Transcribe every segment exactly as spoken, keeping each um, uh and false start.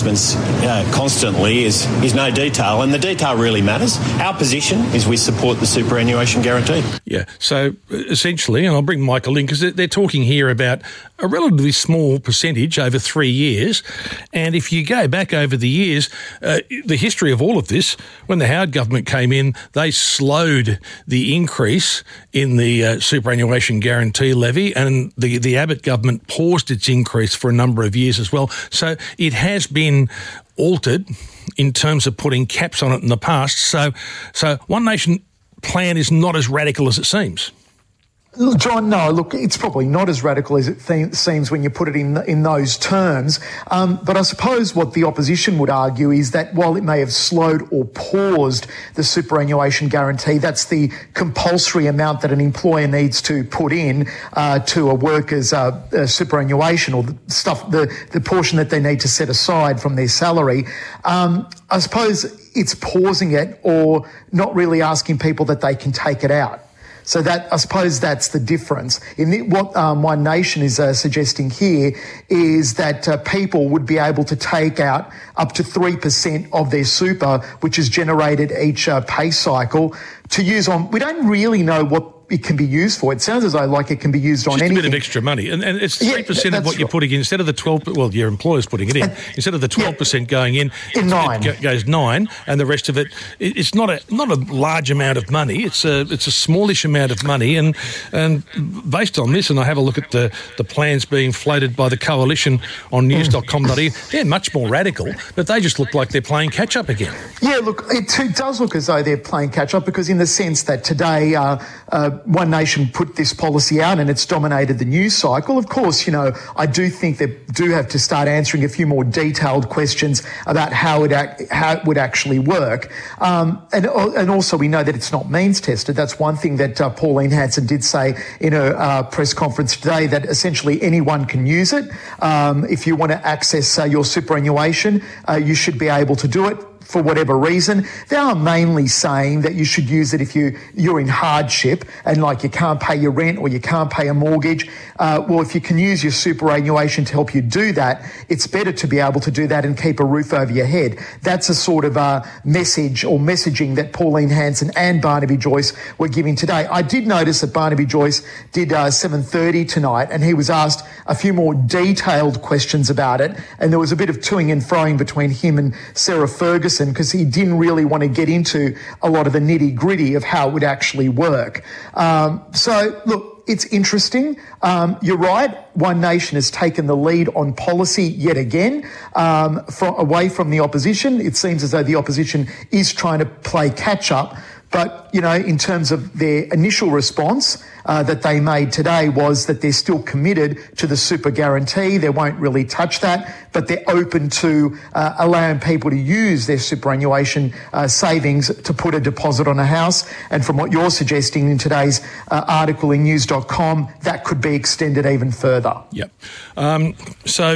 Uh, constantly is is no detail, and the detail really matters. Our position is we support the superannuation guarantee. Yeah, so essentially, and I'll bring Michael in because they're, they're talking here about a relatively small percentage over three years, and if you go back over the years, uh, the history of all of this, when the Howard government came in, they slowed the increase in the uh, superannuation guarantee levy, and the, the Abbott government paused its increase for a number of years as well. So it has been altered in terms of putting caps on it in the past. So, so One Nation plan is not as radical as it seems. Look, John, no, look, it's probably not as radical as it th- seems when you put it in in those terms. Um, but I suppose what the opposition would argue is that while it may have slowed or paused the superannuation guarantee, that's the compulsory amount that an employer needs to put in uh, to a worker's uh, uh, superannuation, or the stuff, the, the portion that they need to set aside from their salary. Um, I suppose it's pausing it or not really asking people that they can take it out. So that, I suppose that's the difference. In the, what um, One Nation is uh, suggesting here is that uh, people would be able to take out up to three percent of their super, which is generated each uh, pay cycle, to use on, we don't really know what it can be used for. It sounds as though like it can be used on just anything. Just a bit of extra money. And, and it's three percent yeah, of what you're putting in. Instead of the twelve, well, your employer's putting it in. And, instead of the twelve percent yeah, going in, in nine. It goes nine, and the rest of it, it's not a not a large amount of money. It's a it's a smallish amount of money. And and based on this, and I have a look at the, the plans being floated by the coalition on news dot com dot a u, they're much more radical, but they just look like they're playing catch-up again. Yeah, look, it, it does look as though they're playing catch-up, because in the sense that today uh, uh, One Nation put this policy out and it's dominated the news cycle. Of course, you know, I do think they do have to start answering a few more detailed questions about how it ac- how it would actually work. Um, and, and also we know that it's not means tested. That's one thing that uh, Pauline Hanson did say in a uh, press conference today, that essentially anyone can use it. Um, if you want to access uh, your superannuation, uh, you should be able to do it for whatever reason. They are mainly saying that you should use it if you, you're in hardship and like you can't pay your rent or you can't pay a mortgage. Uh, well, if you can use your superannuation to help you do that, it's better to be able to do that and keep a roof over your head. That's a sort of a message or messaging that Pauline Hanson and Barnaby Joyce were giving today. I did notice that Barnaby Joyce did uh, seven thirty tonight, and he was asked a few more detailed questions about it, and there was a bit of toing and froing between him and Sarah Ferguson, because he didn't really want to get into a lot of the nitty-gritty of how it would actually work. Um, so, look, it's interesting. Um, you're right. One Nation has taken the lead on policy yet again, um, from, away from the opposition. It seems as though the opposition is trying to play catch-up. But, you know, in terms of their initial response uh, that they made today was that they're still committed to the super guarantee. They won't really touch that, but they're open to uh, allowing people to use their superannuation uh, savings to put a deposit on a house. And from what you're suggesting in today's uh, article in news dot com, that could be extended even further. Yep. Um, so,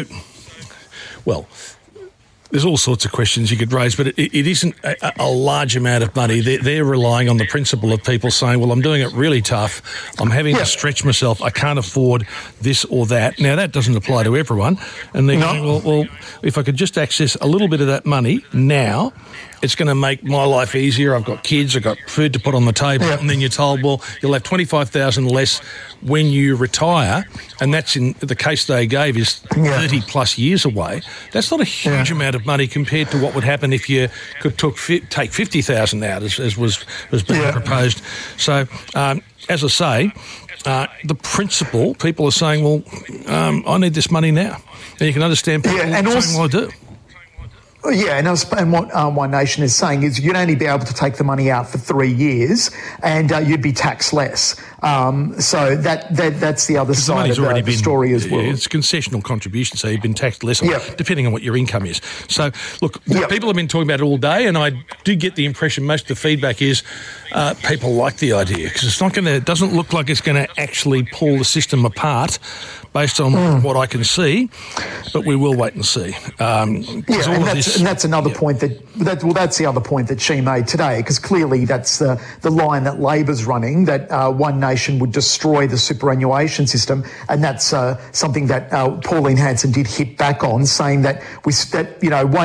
well... There's all sorts of questions you could raise, but it, it isn't a, a large amount of money. They're, they're relying on the principle of people saying, well, I'm doing it really tough. I'm having yeah. to stretch myself. I can't afford this or that. Now, that doesn't apply to everyone. And they're no. going, well, well, if I could just access a little bit of that money now, it's going to make my life easier. I've got kids, I've got food to put on the table. Yeah. And then you're told, well, you'll have twenty-five thousand dollars less when you retire. And that's in the case they gave is yeah. thirty plus years away. That's not a huge yeah. amount of money compared to what would happen if you could took, take fifty thousand dollars out, as, as was, was being yeah. proposed. So, um, as I say, uh, the principle, people are saying, well, um, I need this money now. And you can understand people yeah, and saying, also, well, I do. Yeah, and, was, and what um, One Nation is saying is you'd only be able to take the money out for three years and uh, you'd be taxed less. Um, so that, that that's the other side of the, the been, story as well. It's concessional contribution, so you've been taxed less, yep. depending on what your income is. So, look, yep. people have been talking about it all day, and I do get the impression most of the feedback is uh, people like the idea, because it's not going to, it doesn't look like it's going to actually pull the system apart. based on mm. what I can see, but we will wait and see. Um, yeah, and that's, this, and that's another yeah. point that, that, well, that's the other point that she made today, because clearly that's the, the line that Labor's running, that uh, One Nation would destroy the superannuation system, and that's uh, something that uh, Pauline Hanson did hit back on, saying that we, that, you know, One